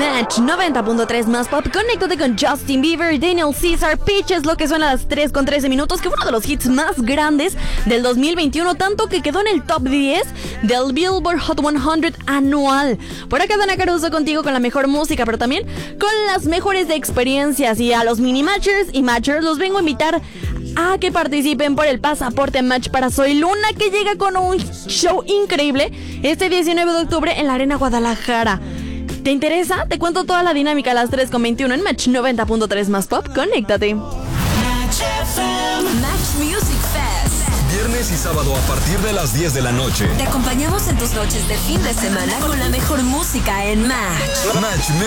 Match 90.3 más pop. Conéctate con Justin Bieber, Daniel Caesar, Peaches, lo que suena a las 3:13, que fue uno de los hits más grandes del 2021, tanto que quedó en el top 10 del Billboard Hot 100 anual. Por acá Dana Caruso contigo con la mejor música, pero también con las mejores experiencias. Y a los mini matchers y matchers los vengo a invitar a que participen por el pasaporte Match para Soy Luna, que llega con un show increíble este 19 de octubre en la Arena Guadalajara. ¿Te interesa? Te cuento toda la dinámica a las 3:21 en Match 90.3 más pop. Conéctate. Match Music Fest. Viernes y sábado a partir de las 10 de la noche. Te acompañamos en tus noches de fin de semana con la mejor música en Match. Match